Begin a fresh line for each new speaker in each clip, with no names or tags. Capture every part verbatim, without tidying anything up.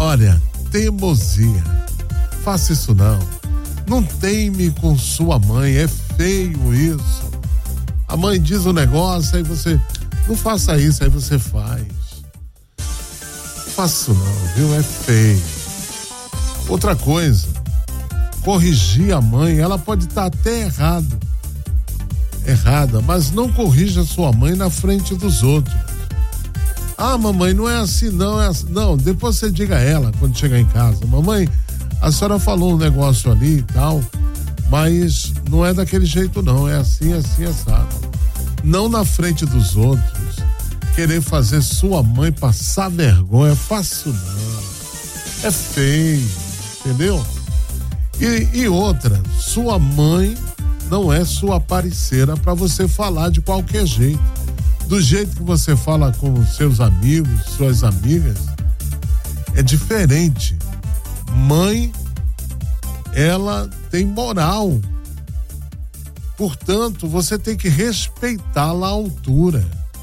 Olha, teimosia. Faça isso não. Não teime com sua mãe, é feio isso. A mãe diz um negócio, aí você, não faça isso, aí você faz. Não faça isso não, viu? É feio. Outra coisa, corrigir a mãe, ela pode estar até errado, errada, mas não corrija sua mãe na frente dos outros. Ah, mamãe, não é assim, não, é assim. Não, depois você diga a ela quando chegar em casa, mamãe, a senhora falou um negócio ali e tal, mas não é daquele jeito não, é assim, assim, assado. Não na frente dos outros, querer fazer sua mãe passar vergonha, faço não, é feio, entendeu? E, e outra, sua mãe não é sua parceira para você falar de qualquer jeito. Do jeito que você fala com seus amigos, suas amigas, é diferente. Mãe, ela tem moral. Portanto, você tem que respeitá-la à altura.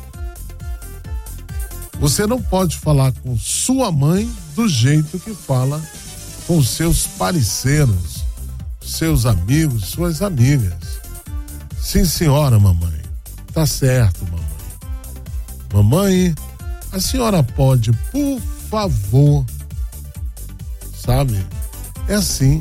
Você não pode falar com sua mãe do jeito que fala com seus parceiros, seus amigos, suas amigas. Sim, senhora, mamãe. Tá certo, mamãe. Mamãe, a senhora pode, por favor, sabe? É assim.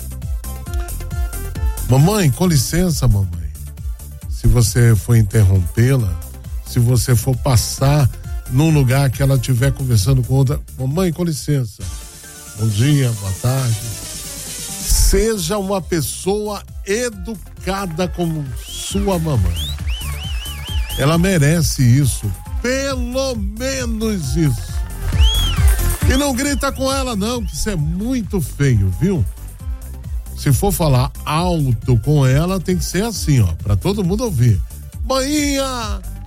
Mamãe, com licença, mamãe. Se você for interrompê-la, se você for passar num lugar que ela estiver conversando com outra, mamãe, com licença. Bom dia, boa tarde. Seja uma pessoa educada como sua mamãe. Ela merece isso. Pelo menos isso. E não grita com ela não, que isso é muito feio, viu? Se for falar alto com ela, tem que ser assim, ó, pra todo mundo ouvir. Maninha,